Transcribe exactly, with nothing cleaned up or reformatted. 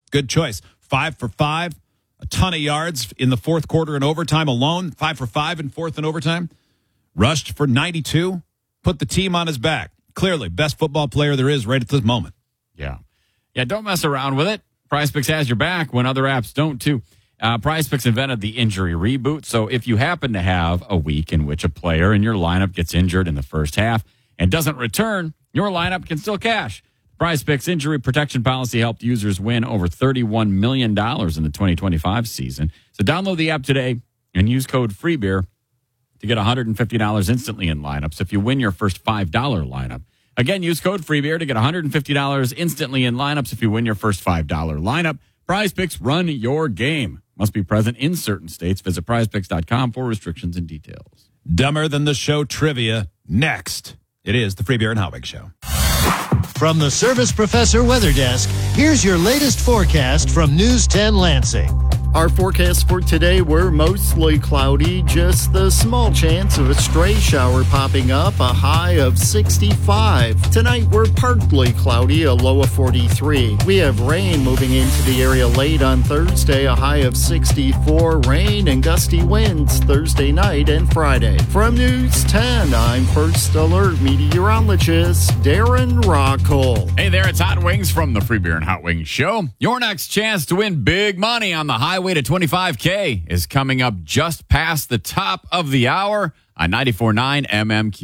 Good choice. Five for five, a ton of yards in the fourth quarter and overtime alone. Five for five in fourth and overtime. Rushed for ninety-two. Put the team on his back. Clearly, best football player there is right at this moment. Yeah. Yeah, don't mess around with it. PrizePicks has your back when other apps don't, too. Uh, PrizePicks invented the injury reboot, so if you happen to have a week in which a player in your lineup gets injured in the first half and doesn't return, your lineup can still cash. PrizePicks injury protection policy helped users win over thirty-one million dollars in the twenty twenty-five season. So download the app today and use code FREEBEER to get one hundred fifty dollars instantly in lineups if you win your first five dollars lineup. Again, use code FREEBEER to get one hundred fifty dollars instantly in lineups if you win your first five dollars lineup. PrizePicks, run your game. Must be present in certain states. Visit prize picks dot com for restrictions and details. Dumber than the show trivia. Next, it is the Free Beer and Hot Wings Show. From the Service Professor Weather Desk, here's your latest forecast from News ten Lansing. Our forecasts for today were mostly cloudy, just the small chance of a stray shower popping up, a high of sixty-five. Tonight we're partly cloudy, a low of forty-three. We have rain moving into the area late on Thursday, a high of sixty-four. Rain and gusty winds Thursday night and Friday. From News ten, I'm First Alert meteorologist Darren Rockhold. Hey there, it's Hot Wings from the Free Beer and Hot Wings Show. Your next chance to win big money on the highway to twenty-five K is coming up just past the top of the hour on ninety-four point nine M M Q.